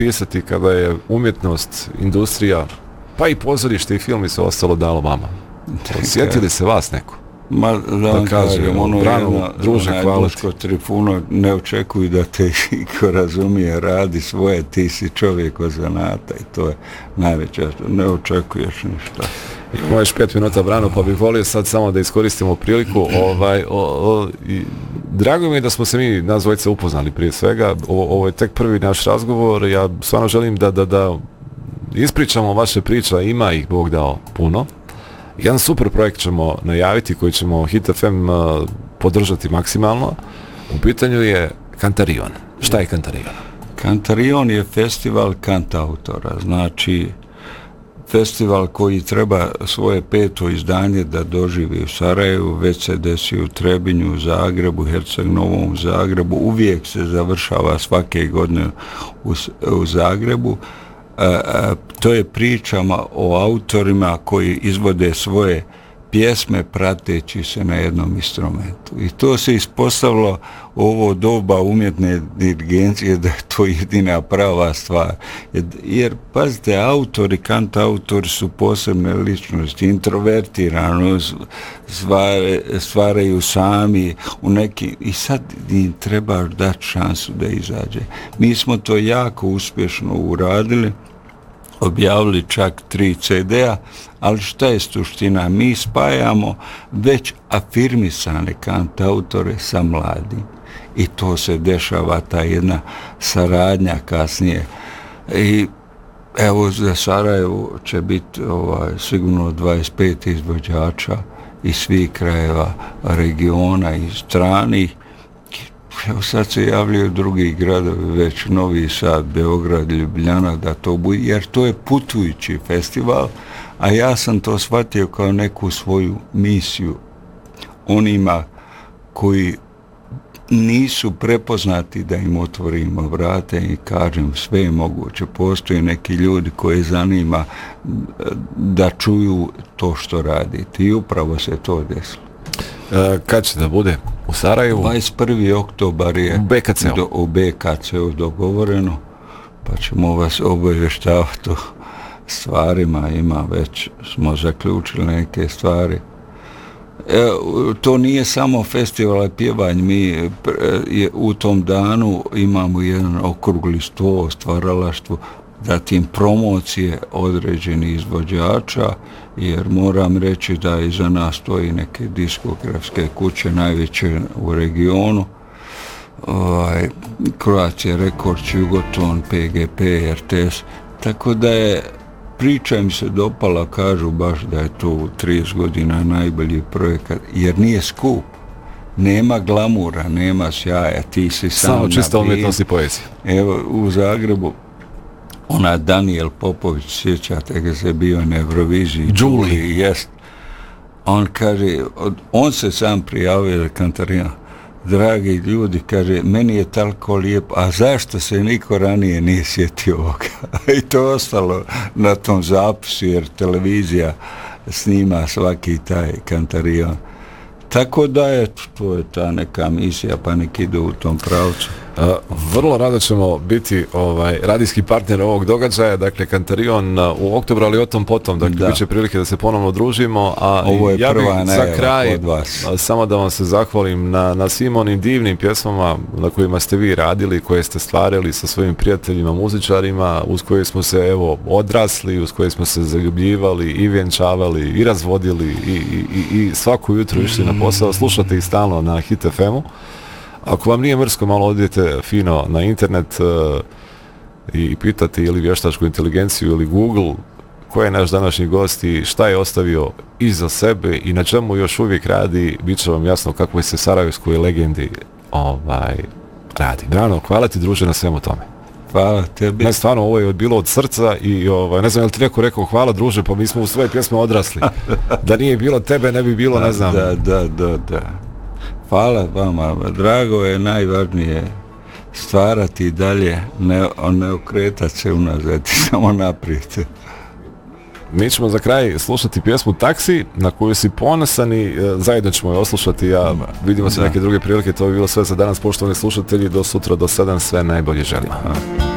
pisati kada je umjetnost, industrija, pa i pozorište i film i sve ostalo dalo vama? Sjetili se vas neko? Ma da vam kažem, Brano, druže, hvala ti. Trifuno, ne očekuju da te iko razumije, radi svoje, ti si čovjek od zanata i to je najveća, ne očekuješ ništa. Imamo još 5 minuta, Brano, pa bih volio sad samo da iskoristimo priliku. Drago mi je da smo se mi, nas dvojice, upoznali prije svega. Ovo je tek prvi naš razgovor. Ja stvarno želim da ispričamo vaše priče, ima ih Bog dao puno. Jedan super projekt ćemo najaviti koji ćemo Hit FM podržati maksimalno. U pitanju je Kantarion. Šta je Kantarion? Kantarion je festival kantautora, znači festival koji treba svoje 5. izdanje da doživi u Sarajevu, već se desi u Trebinju, u Zagrebu, Herceg-Novom, u Zagrebu, uvijek se završava svake godine u Zagrebu. To je pričama o autorima koji izvode svoje pjesme prateći se na jednom instrumentu. I to se ispostavilo u ovo doba umjetne dirigencije da je to jedina prava stvar. Jer, pazite, autori, kantautori su posebne ličnosti, introvertirano, stvaraju sami u neki, i sad im treba dati šansu da izađe. Mi smo to jako uspješno uradili, objavili čak 3 CD-a, ali šta je suština? Mi spajamo već afirmisane kantautore sa mladim. I to se dešava, ta jedna saradnja kasnije. I evo za Sarajevo će biti sigurno 25 izvođača iz svih krajeva regiona i stranih. Evo sad se javljaju drugi gradovi, već Novi Sad, Beograd, Ljubljana, da to bude, jer to je putujući festival, a ja sam to shvatio kao neku svoju misiju onima koji nisu prepoznati da im otvorimo vrate i kažem sve je moguće. Postoje neki ljudi koji zanima da čuju to što radite i upravo se to desilo. Kad će da bude? U Sarajevu? 21. oktobar je u BKC-u dogovoreno, pa ćemo vas obavještavati o stvarima, već smo zaključili neke stvari. To nije samo festival pjevanja, mi u tom danu imamo jedan okrugli sto o stvaralaštvu, zatim promocije određenih izvođača, jer moram reći da iza nas stoji neke diskografske kuće najveće u regionu, Croatia Records, Jugoton, PGP, RTS, tako da je priča mi se dopala, kažu baš da je to u 30 godina najbolji projekat, jer nije skup, nema glamura, nema sjaja, ti si samo čista umjetnost i poezija. Evo u Zagrebu ona Daniel Popović, sjećate ga se bio na Euroviziji, Julie, jest. On kaže, on se sam prijavio za Kantarion. Dragi ljudi, kaže, meni je tako lijepo, a zašto se niko ranije nije sjetio ovoga? I to ostalo na tom zapisu, jer televizija snima svaki taj Kantarion. Tako da je, to je ta neka misija, pa nek idu u tom pravcu. Vrlo rado ćemo biti radijski partner ovog događaja, dakle Kantarion u oktobru, ali o tom potom, dakle bit će prilike da se ponovno družimo, a ovo je ja bih za kraj od vas. Samo da vam se zahvalim na svim onim divnim pjesmama na kojima ste vi radili, koje ste stvarili sa svojim prijateljima, muzičarima, uz koje smo se evo odrasli, uz koje smo se zaljubljivali i vjenčavali i razvodili i svako jutro išli na posao, slušate ih stalno na Hit FM-u. Ako vam nije mrsko, malo odidete fino na internet i pitate ili vještačku inteligenciju ili Google ko je naš današnji gost i šta je ostavio iza sebe i na čemu još uvijek radi, bit će vam jasno kako se sarajevskoj legendi radi. Brano, hvala ti druže na svemu tome. Hvala tebi. Ne, stvarno, ovo je bilo od srca i ne znam je li ti neko rekao hvala druže, pa mi smo u svoje pjesme odrasli. Da nije bilo tebe, ne bi bilo, ne znam. Da. Hvala vama, drago je, najvažnije stvarati i dalje, ne okretati se unazad, samo naprijed. Mi ćemo za kraj slušati pjesmu Taksi, na koju si ponosan i zajedno ćemo je oslušati. Vidimo se neke druge prilike, to bi bilo sve za danas, poštovani slušatelji, do sutra, do 7, sve najbolje želimo.